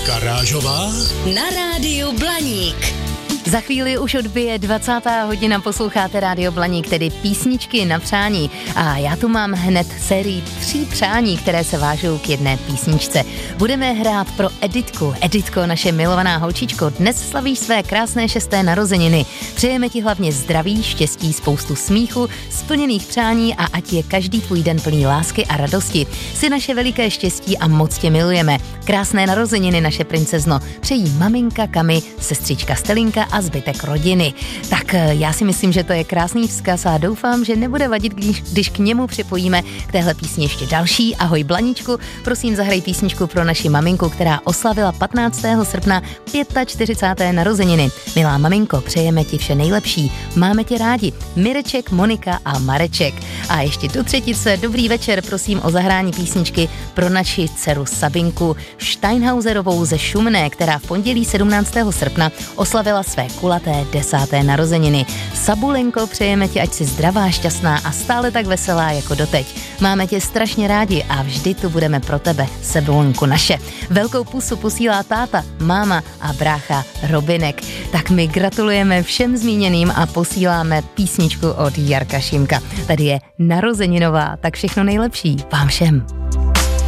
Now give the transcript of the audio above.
Garážová na rádiu Blaník. Za chvíli už odbije 20. hodina, posloucháte Rádio Blaník, tedy písničky na přání. A já tu mám hned sérii 3 přání, které se vážou k jedné písničce. Budeme hrát pro Editku. Editko, naše milovaná holčičko, dnes slavíš své krásné 6. narozeniny. Přejeme ti hlavně zdraví, štěstí, spoustu smíchu, splněných přání a ať je každý tvůj den plný lásky a radosti. Jsi naše veliké štěstí a moc tě milujeme. Krásné narozeniny, naše princezno. Přejí maminka Kami, sestřička Stelinka a zbytek rodiny. Tak já si myslím, že to je krásný vzkaz a doufám, že nebude vadit, když k němu připojíme k téhle písni ještě další. Ahoj Blaníčku, prosím zahraj písničku pro naši maminku, která oslavila 15. srpna 45. narozeniny. Milá maminko, přejeme ti vše nejlepší. Máme tě rádi. Mireček, Monika a Mareček. A ještě do třetice, dobrý večer, prosím o zahrání písničky pro naši dceru Sabinku Steinhauserovou ze Šumné, která v pondělí 17. srpna oslavila své kulaté 10. narozeniny. Sabulenko, přejeme ti, ať jsi zdravá, šťastná a stále tak veselá jako doteď. Máme tě strašně rádi a vždy tu budeme pro tebe, Sabulenko naše. Velkou pusu posílá táta, máma a brácha Robinek. Tak my gratulujeme všem zmíněným a posíláme písničku od Jarka Šimka. Tady je narozeninová, tak všechno nejlepší vám všem.